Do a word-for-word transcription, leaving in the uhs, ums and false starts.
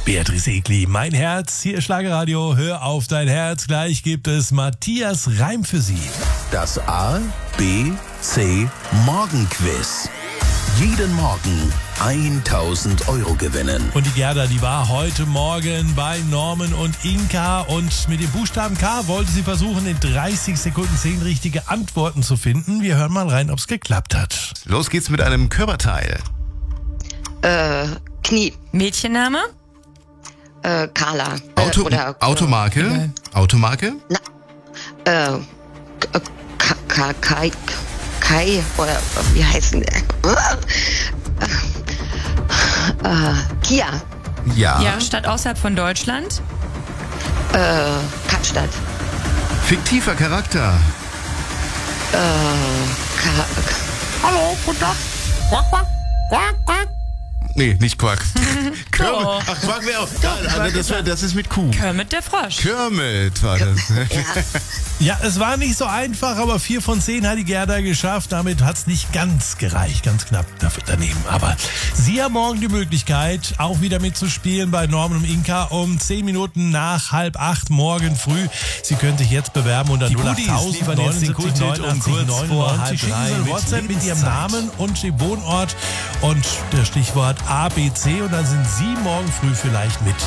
Beatrice Egli, mein Herz, hier ist Schlagerradio, hör auf dein Herz, gleich gibt es Matthias Reim für Sie. Das A, B, C Morgenquiz. Jeden Morgen tausend Euro gewinnen. Und die Gerda, die war heute Morgen bei Norman und Inka und mit dem Buchstaben K wollte sie versuchen, in dreißig Sekunden zehn richtige Antworten zu finden. Wir hören mal rein, ob es geklappt hat. Los geht's mit einem Körperteil. Äh, Knie. Mädchenname? Äh, Carla. Auto, äh, oder, Automarke? Egal. Automarke? Äh, K- K- Kai, Kai, oder wie heißen der? Äh, Kia. Ja. Ja, Stadt außerhalb von Deutschland? Äh, Kapstadt. Fiktiver Charakter. Äh, Ka- Hallo, guten Tag. Nee, nicht Quack. Kermit. Doch. Ach, Quack wäre auch. Ja, also das, war, das ist mit Q. Kermit der Frosch. Kermit war das. Ja, es war nicht so einfach, aber vier von zehn hat die Gerda geschafft. Damit hat es nicht ganz gereicht, ganz knapp dafür daneben. Aber Sie haben morgen die Möglichkeit, auch wieder mitzuspielen bei Norman und Inka um zehn Minuten nach halb acht morgen früh. Sie können sich jetzt bewerben unter Die null acht Goodies liefern jetzt den neunundsiebzig Kult um kurz vor neunundneunzig. halb Schicken drei Sie ein mit WhatsApp mit Ihrem Lebenszeit. Namen und dem Wohnort und der Stichwort A B C und dann sind Sie morgen früh vielleicht mit